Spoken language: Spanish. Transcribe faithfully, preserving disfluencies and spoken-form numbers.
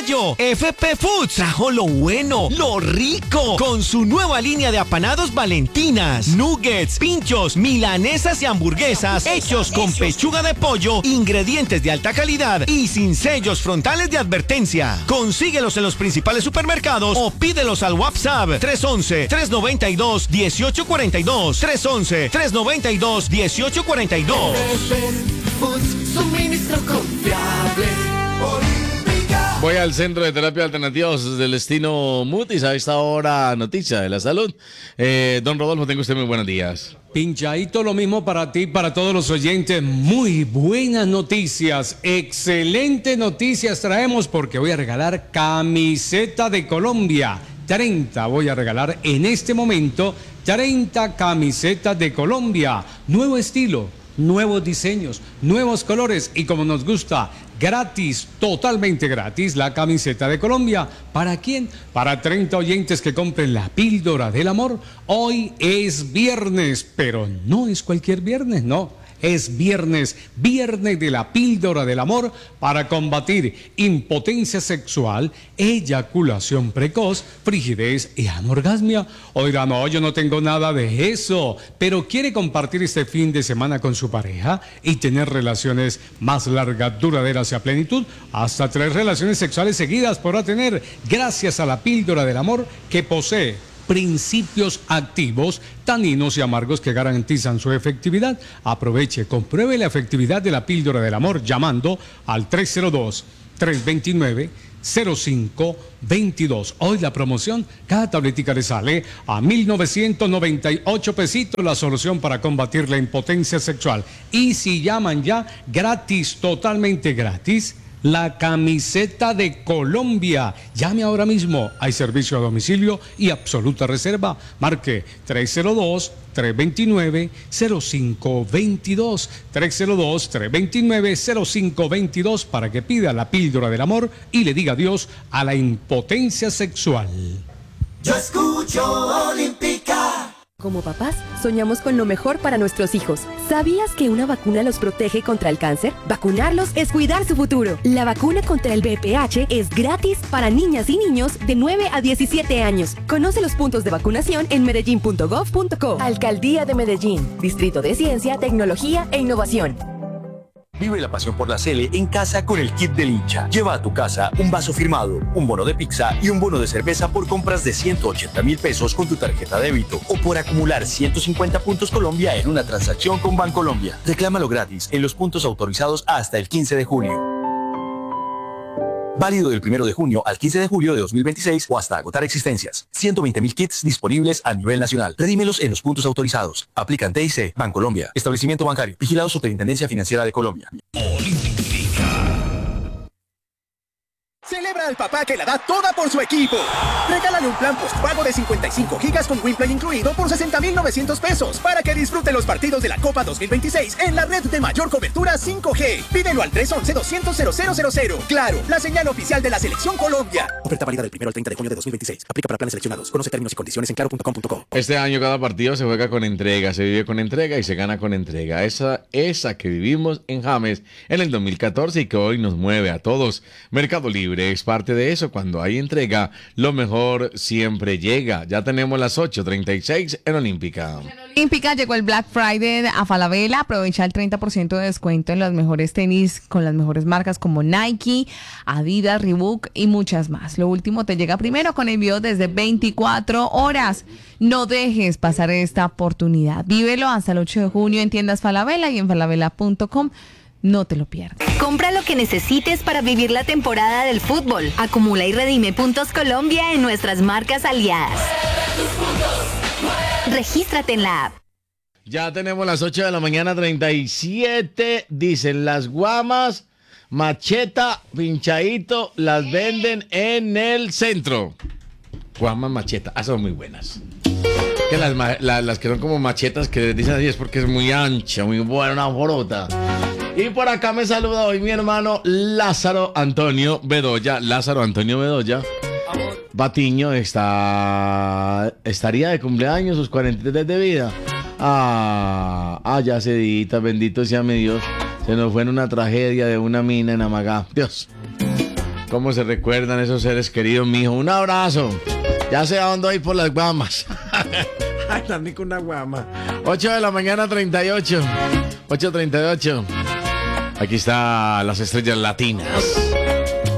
pollo. F P Foods trajo lo bueno, lo rico, con su nueva línea de apanados Valentinas, nuggets, pinchos, milanesas y hamburguesas hechos con pechuga de pollo, ingredientes de alta calidad y sin sellos frontales de advertencia. Consíguelos en los principales supermercados o pídelos al WhatsApp tres once, tres noventa y dos, dieciocho cuarenta y dos, tres once, tres noventa y dos, dieciocho cuarenta y dos. Suministro confiable. Olímpica. Voy al Centro de Terapia Alternativa del Destino Mutis. A esta hora, noticia de la salud. Eh, don Rodolfo, tenga usted muy buenos días. Pinchadito, lo mismo para ti, para todos los oyentes. Muy buenas noticias, excelentes noticias traemos porque voy a regalar camiseta de Colombia. treinta voy a regalar en este momento, treinta camisetas de Colombia. Nuevo estilo, nuevos diseños, nuevos colores y como nos gusta, gratis, totalmente gratis, la camiseta de Colombia. ¿Para quién? Para treinta oyentes que compren la píldora del amor. Hoy es viernes, pero no es cualquier viernes, no. Es viernes, viernes de la píldora del amor para combatir impotencia sexual, eyaculación precoz, frigidez y anorgasmia. Oiga, no, yo no tengo nada de eso, pero quiere compartir este fin de semana con su pareja y tener relaciones más largas, duraderas y a plenitud. Hasta tres relaciones sexuales seguidas podrá tener gracias a la píldora del amor que posee principios activos, taninos y amargos que garantizan su efectividad. Aproveche, compruebe la efectividad de la píldora del amor llamando al tres cero dos, tres dos nueve, cero cinco dos dos. Hoy la promoción, cada tabletica le sale a mil novecientos noventa y ocho pesitos, la solución para combatir la impotencia sexual. Y si llaman ya, gratis, totalmente gratis, la camiseta de Colombia. Llame ahora mismo. Hay servicio a domicilio y absoluta reserva. Marque tres cero dos, tres dos nueve, cero cinco dos dos. tres cero dos, tres dos nueve, cero cinco dos dos para que pida la píldora del amor y le diga adiós a la impotencia sexual. Yo escucho Olímpica. Como papás, soñamos con lo mejor para nuestros hijos. ¿Sabías que una vacuna los protege contra el cáncer? Vacunarlos es cuidar su futuro. La vacuna contra el V I H es gratis para niñas y niños de nueve a diecisiete años. Conoce los puntos de vacunación en medellín punto gov punto co. Alcaldía de Medellín, Distrito de Ciencia, Tecnología e Innovación. Vive la pasión por la Sele en casa con el kit del hincha. Lleva a tu casa un vaso firmado, un bono de pizza y un bono de cerveza por compras de ciento ochenta mil pesos con tu tarjeta débito o por acumular ciento cincuenta puntos Colombia en una transacción con Bancolombia. Reclámalo gratis en los puntos autorizados hasta el quince de junio. Válido del primero de junio al quince de julio de dos mil veintiséis o hasta agotar existencias. ciento veinte mil kits disponibles a nivel nacional. Redímelos en los puntos autorizados. Aplican T I C, Bancolombia. Establecimiento bancario. Vigilado Superintendencia Financiera de Colombia. Celebra al papá que la da toda por su equipo. Regálale un plan postpago de cincuenta y cinco gigas con WinPlay incluido por sesenta mil novecientos pesos para que disfrute los partidos de la Copa dos mil veintiséis en la red de mayor cobertura cinco G. Pídelo al tres once, doscientos, cero cero cero cero. Claro, la señal oficial de la Selección Colombia. Oferta válida del primero al treinta de junio de dos mil veintiséis. Aplica para planes seleccionados. Conoce términos y condiciones en claro punto com punto co. Este año cada partido se juega con entrega, se vive con entrega y se gana con entrega. Esa, esa que vivimos en James en el dos mil catorce y que hoy nos mueve a todos. Mercado Libre es parte de eso. Cuando hay entrega, lo mejor siempre llega. Ya tenemos las ocho treinta y seis en Olímpica. Olímpica llegó el Black Friday a Falabella. Aprovecha el treinta por ciento de descuento en los mejores tenis con las mejores marcas como Nike, Adidas, Reebok y muchas más. Lo último te llega primero con envío desde veinticuatro horas. No dejes pasar esta oportunidad. Vívelo hasta el ocho de junio en tiendas Falabella y en falabella punto com. No te lo pierdas. Compra lo que necesites para vivir la temporada del fútbol. Acumula y redime puntos Colombia en nuestras marcas aliadas. Regístrate en la app. Ya tenemos las ocho de la mañana, treinta y siete. Dicen las guamas, macheta, pinchadito, las venden en el centro. Guamas, macheta, ah, son muy buenas. Que las, la, las que son como machetas que dicen así es porque es muy ancha, muy buena, una borota. Y por acá me saluda hoy mi hermano Lázaro Antonio Bedoya. Lázaro Antonio Bedoya. Batiño está estaría de cumpleaños, sus cuarenta y tres de vida. Ah, ah, ya sedita, bendito sea mi Dios. Se nos fue en una tragedia de una mina en Amagá. Dios. ¿Cómo se recuerdan esos seres queridos, mijo? Un abrazo. Ya sé a dónde voy por las guamas. Ay, también con una guama. ocho de la mañana, treinta y ocho. ocho treinta y ocho. Aquí está las estrellas latinas.